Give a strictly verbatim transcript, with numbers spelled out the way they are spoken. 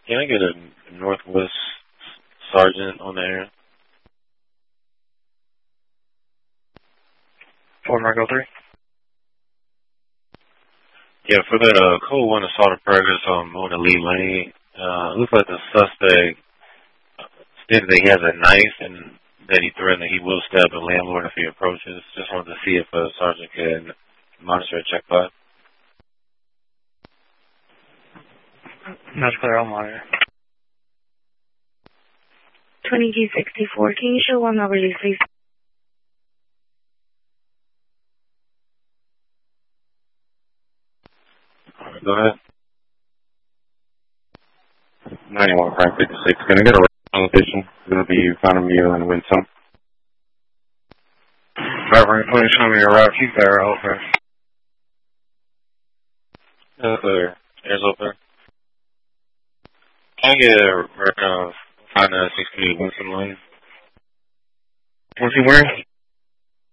Can I get a Northwest Sergeant on the air? Ford Marco three. Yeah, for that uh, code one assault of progress on Mona Lee Lane, uh, it looks like the suspect stated that he has a knife and that he threatened that he will stab the landlord if he approaches. Just wanted to see if a sergeant can monitor a check five. That's clear, I'll monitor. twenty-two sixty-four, can you show one over, please? Go ahead. ninety-one Frank fifty-six. Can I get a location? It's going to be Economy and Winsome. Driver, please show me your route. Keep that route open. Uh, clear. Air's open. Can I get a uh, five nine six eight Winston Lane? What's he wearing?